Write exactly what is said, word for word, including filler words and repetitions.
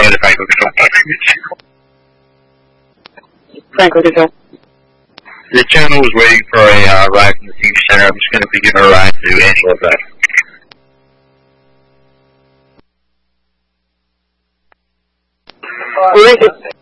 Go to Franco Control. Franco Control. The channel was waiting for a uh, ride from the senior center. I'm just going to be giving her a ride to Angela Drive. Where is it?